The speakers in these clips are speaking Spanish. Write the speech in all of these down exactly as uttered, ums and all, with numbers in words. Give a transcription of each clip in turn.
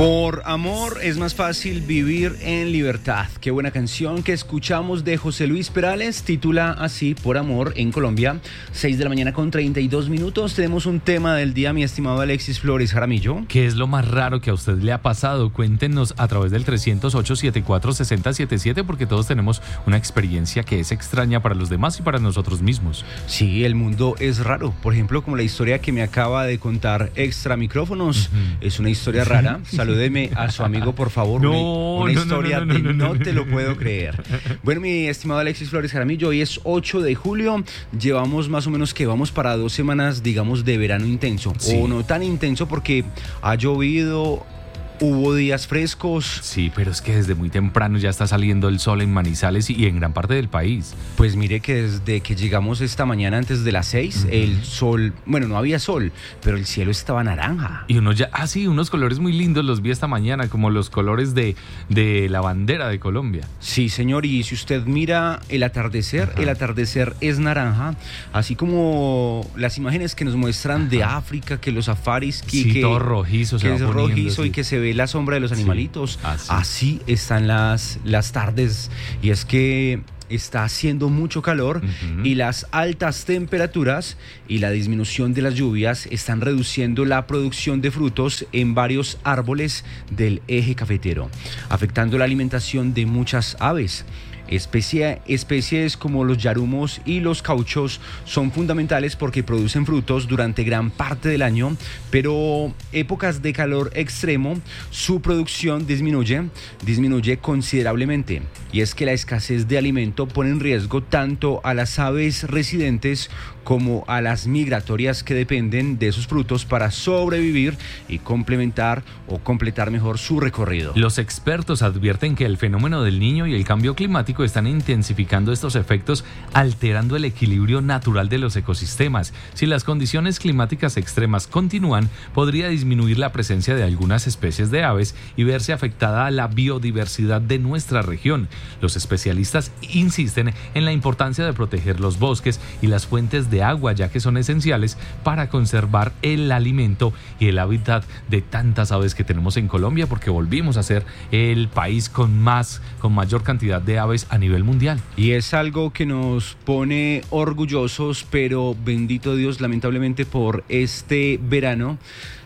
Por amor es más fácil vivir en libertad. Qué buena canción que escuchamos de José Luis Perales, titula así, Por amor en Colombia. seis de la mañana con treinta y dos minutos. Tenemos un tema del día, mi estimado Alexis Flores Jaramillo. ¿Qué es lo más raro que a usted le ha pasado? Cuéntenos a través del trescientos ocho, setenta y cuatro, sesenta setenta y siete, porque todos tenemos una experiencia que es extraña para los demás y para nosotros mismos. Sí, el mundo es raro. Por ejemplo, como la historia que me acaba de contar Extra Micrófonos. Uh-huh. Es una historia rara. Salúdeme a su amigo, por favor. No, una, una no, historia no, no, no, de no, no, no te lo puedo creer. Bueno, mi estimado Alexis Flores Jaramillo, hoy es ocho de julio. Llevamos más o menos que vamos para dos semanas, digamos, de verano intenso. Sí. O no tan intenso porque ha llovido. Hubo días frescos. Sí, pero es que desde muy temprano ya está saliendo el sol en Manizales y en gran parte del país. Pues mire que desde que llegamos esta mañana antes de las seis, uh-huh. el sol, bueno, no había sol, pero el cielo estaba naranja. Y uno ya, ah sí, unos colores muy lindos los vi esta mañana, como los colores de, de la bandera de Colombia. Sí, señor, y si usted mira el atardecer, uh-huh. el atardecer es naranja, así como las imágenes que nos muestran uh-huh. de África, que los safaris, que, sí, que, todo rojizo, que se es va poniendo, rojizo sí. y que se ve la sombra de los animalitos. Sí, así. así están las, las tardes, y es que está haciendo mucho calor uh-huh. y las altas temperaturas y la disminución de las lluvias están reduciendo la producción de frutos en varios árboles del eje cafetero, afectando la alimentación de muchas aves. Especie, especies como los yarumos y los cauchos son fundamentales porque producen frutos durante gran parte del año, pero épocas de calor extremo, su producción disminuye, disminuye considerablemente. Y es que la escasez de alimento pone en riesgo tanto a las aves residentes como a las migratorias que dependen de esos frutos para sobrevivir y complementar o completar mejor su recorrido. Los expertos advierten que el fenómeno del Niño y el cambio climático están intensificando estos efectos, alterando el equilibrio natural de los ecosistemas. Si las condiciones climáticas extremas continúan, podría disminuir la presencia de algunas especies de aves y verse afectada la biodiversidad de nuestra región. Los especialistas insisten en la importancia de proteger los bosques y las fuentes de de agua, ya que son esenciales para conservar el alimento y el hábitat de tantas aves que tenemos en Colombia, porque volvimos a ser el país con más, con mayor cantidad de aves a nivel mundial. Y es algo que nos pone orgullosos, pero bendito Dios, lamentablemente por este verano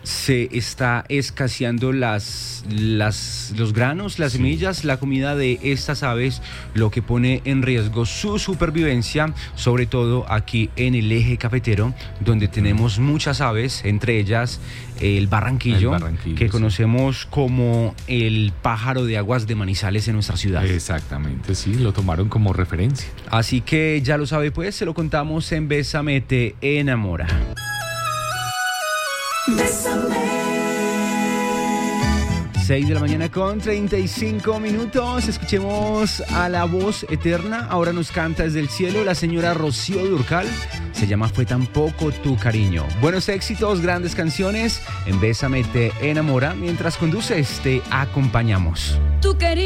se está escaseando las, las, los granos, las sí. semillas, la comida de estas aves, lo que pone en riesgo su supervivencia, sobre todo aquí en el eje cafetero, donde tenemos muchas aves, entre ellas el barranquillo, el barranquillo que sí. conocemos como el pájaro de aguas de Manizales en nuestra ciudad. Exactamente, sí, lo tomaron como referencia. Así que ya lo sabe, pues, se lo contamos en Bésame Te Enamora. seis de la mañana con treinta y cinco minutos. Escuchemos a la voz eterna. Ahora nos canta desde el cielo la señora Rocío Dúrcal. Se llama Fue tan poco tu cariño. Buenos éxitos, grandes canciones. En Bésame Te Enamora. Mientras conduces, te acompañamos. Tu cariño.